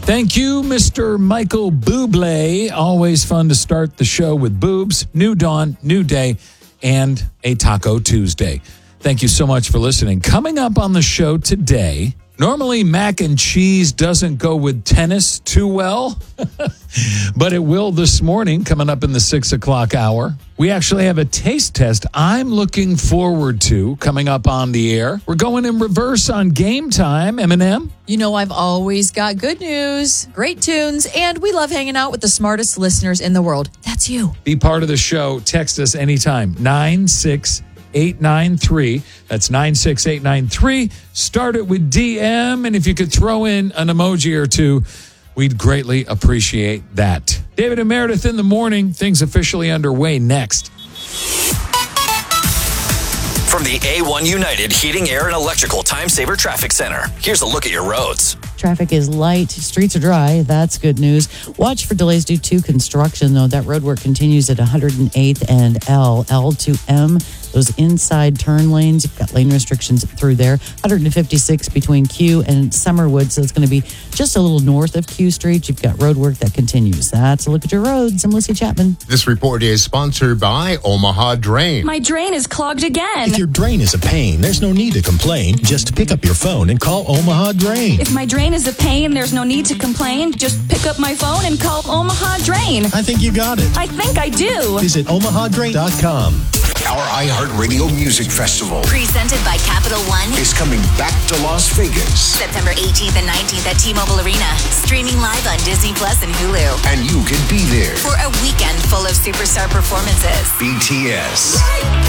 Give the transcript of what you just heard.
Thank you, Mr. Michael Bublé. Always fun to start the show with boobs, new dawn, new day, and a Taco Tuesday. Thank you so much for listening. Coming up on the show today, normally mac and cheese doesn't go with tennis too well, but it will this morning, coming up in the 6 o'clock hour. We actually have a taste test I'm looking forward to coming up on the air. We're going in reverse on Game Time, Eminem. You know, I've always got good news, great tunes, and we love hanging out with the smartest listeners in the world. That's you. Be part of the show. Text us anytime. 96893. That's 96893. Start it with DM, and if you could throw in an emoji or two, we'd greatly appreciate that. David and Meredith in the morning. Things officially underway next. From the A1 United Heating, Air, and Electrical Time Saver Traffic Center, here's a look at your roads. Traffic is light. Streets are dry. That's good news. Watch for delays due to construction, though. That road work continues at 108th and L to M. Those inside turn lanes, you've got lane restrictions through there. 156 between Q and Summerwood, so it's going to be just a little north of Q Street. You've got road work that continues. That's a look at your roads. I'm Lucy Chapman. This report is sponsored by Omaha Drain. My drain is clogged again. If your drain is a pain, there's no need to complain. Just pick up your phone and call Omaha Drain. If my drain is a pain, there's no need to complain. Just pick up my phone and call Omaha Drain. I think you got it. I think I do. Visit omahadrain.com. Our iHeartRadio Music Festival presented by Capital One is coming back to Las Vegas. September 18th and 19th at T-Mobile Arena. Streaming live on Disney Plus and Hulu. And you can be there for a weekend full of superstar performances. BTS.